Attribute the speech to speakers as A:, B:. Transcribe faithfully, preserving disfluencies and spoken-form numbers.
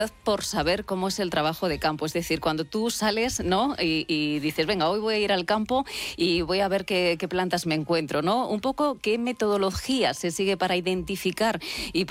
A: por saber cómo es el trabajo de campo, es decir, cuando tú sales, ¿no? Y, y dices, venga, hoy voy a ir al campo y voy a ver qué, qué plantas me encuentro, ¿no? Un poco qué metodología se sigue para identificar y